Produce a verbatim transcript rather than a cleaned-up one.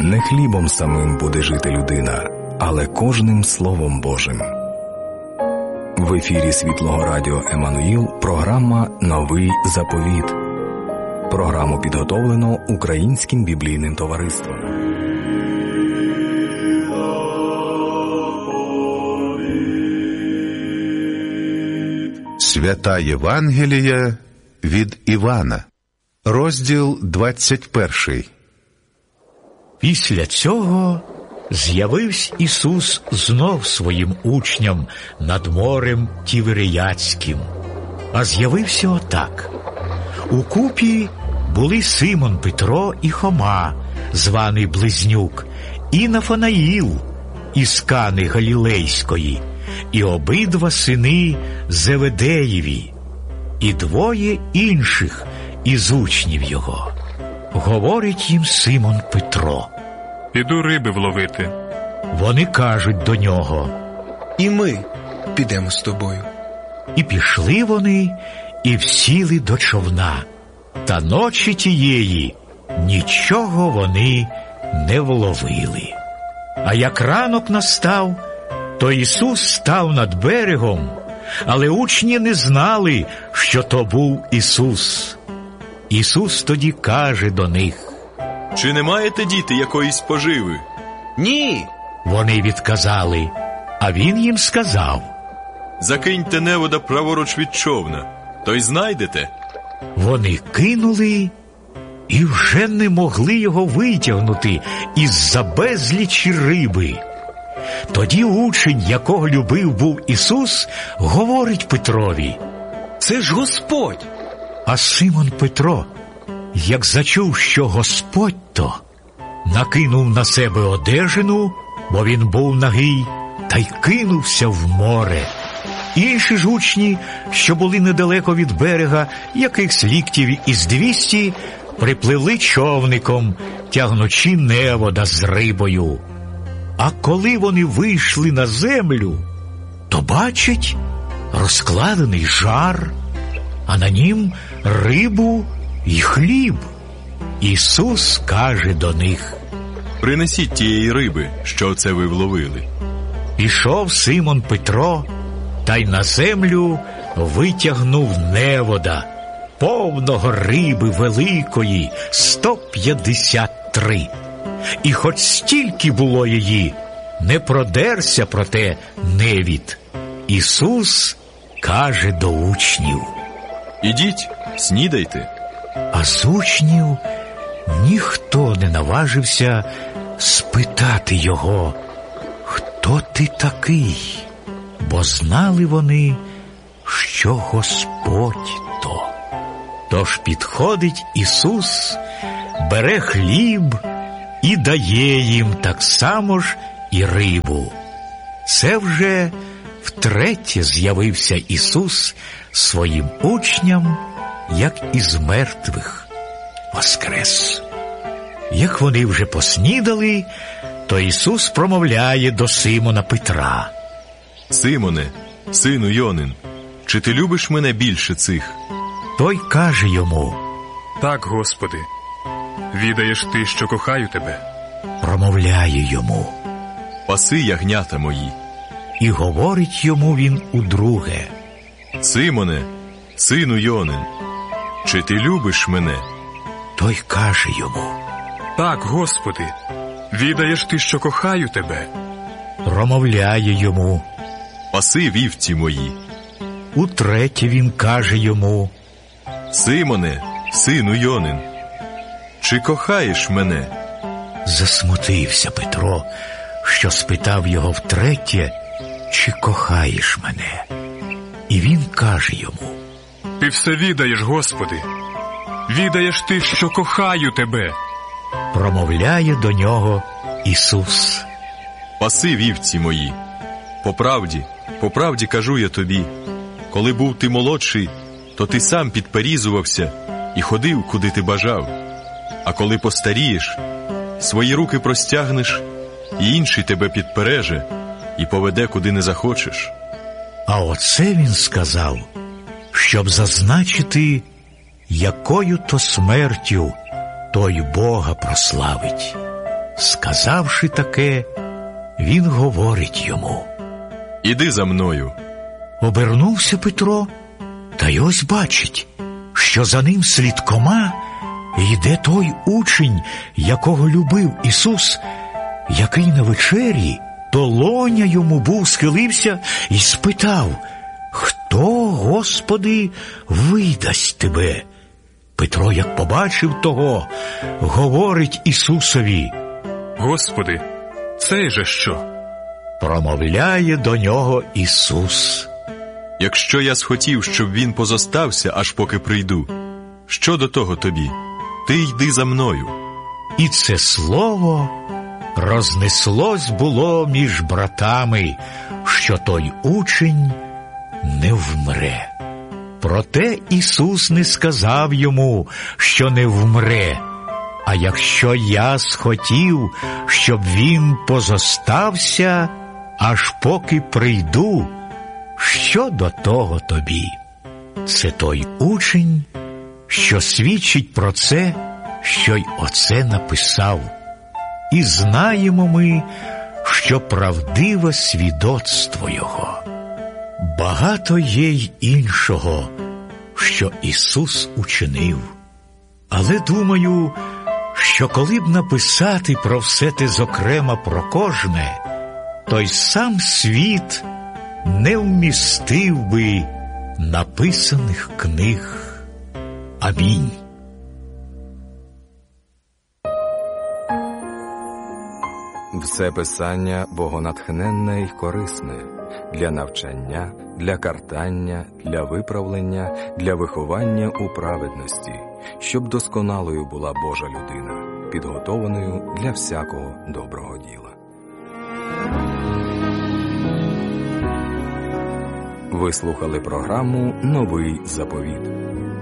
Не хлібом самим буде жити людина, але кожним Словом Божим. В ефірі Світлого Радіо Еммануїл програма «Новий заповіт». Програму підготовлено Українським біблійним товариством. Свята Євангелія від Івана. Розділ двадцять перший. Після цього з'явився Ісус знов своїм учням над морем Тіверіадським. А з'явився отак. Укупі були Симон Петро і Хома, званий Близнюк, і Нафанаїл із Кани Галілейської, і обидва сини Зеведеєві, і двоє інших із учнів його. Говорить їм Симон Петро: «Піду риби вловити». Вони кажуть до нього: «І ми підемо з тобою». І пішли вони, і всіли до човна. Та ночі тієї нічого вони не вловили. А як ранок настав, то Ісус став над берегом, але учні не знали, що то був Ісус. Ісус тоді каже до них: «Чи не маєте, діти, якоїсь поживи?» «Ні». Вони відказали, а Він їм сказав: «Закиньте невода праворуч від човна, то й знайдете». Вони кинули і вже не могли його витягнути із-за безлічі риби. Тоді учень, якого любив був Ісус, говорить Петрові: «Це ж Господь!» А Симон Петро, як зачув, що Господь то, накинув на себе одежину, бо він був нагий, та й кинувся в море. Інші ж учні, що були недалеко від берега, якихось ліктів із двісті, припливли човником, тягнучи невода з рибою. А коли вони вийшли на землю, то бачать розкладений жар, а на нім рибу і хліб. Ісус каже до них: «Принесіть тієї риби, що оце ви вловили». Пішов Симон Петро, та й на землю витягнув невода, повного риби великої, сто п'ятдесят три. І хоч стільки було її, не продерся проте невід. Ісус каже до учнів: «Ідіть, снідайте». А з учнів ніхто не наважився спитати його: «Хто ти такий?» Бо знали вони, що Господь то. Тож підходить Ісус, бере хліб і дає їм так само ж і рибу. Це вже втретє з'явився Ісус своїм учням, як із мертвих воскрес. Як вони вже поснідали, то Ісус промовляє до Симона Петра: «Симоне, сину Йонин, чи ти любиш мене більше цих?» Той каже йому: «Так, Господи, відаєш ти, що кохаю тебе». Промовляє йому: «Паси ягнята мої». І говорить йому він удруге: «Симоне, сину Йонин, чи ти любиш мене?» Той каже йому: «Так, Господи, відаєш ти, що кохаю тебе». Промовляє йому: «Паси вівці мої». Утретє він каже йому: «Симоне, сину Йонин, чи кохаєш мене?» Засмутився Петро, що спитав його втретє, чи кохаєш мене. І він каже йому: «Ти все відаєш, Господи, відаєш ти, що кохаю тебе». Промовляє до нього Ісус: «Паси вівці мої. По правді, по правді кажу я тобі, коли був ти молодший, то ти сам підперізувався і ходив, куди ти бажав. А коли постарієш, свої руки простягнеш, і інший тебе підпереже і поведе, куди не захочеш». А оце він сказав, щоб зазначити, якою то смертю той Бога прославить. Сказавши таке, він говорить йому: Іди за мною. Обернувся Петро, та й ось бачить, що за ним слідкома йде той учень, якого любив Ісус, який на вечері долоня йому був, схилився і спитав: «Хто, Господи, видасть тебе?» Петро, як побачив того, говорить Ісусові: Господи, цей же що? Промовляє до нього Ісус: Якщо я схотів, щоб він позостався, аж поки прийду, що до того тобі? Ти йди за мною. І це слово рознеслось було між братами, що той учень не вмре. Проте Ісус не сказав йому, що не вмре, а якщо я схотів, щоб він позостався, аж поки прийду, що до того тобі? Це той учень, що свідчить про це, що й оце написав. І знаємо ми, що правдиве свідоцтво його. Багато є й іншого, що Ісус учинив. Але думаю, що коли б написати про все те зокрема про кожне, то й сам світ не вмістив би написаних книг. Амінь. Все писання богонатхненне й корисне для навчання, для картання, для виправлення, для виховання у праведності, щоб досконалою була Божа людина, підготованою для всякого доброго діла. Ви слухали програму «Новий заповіт».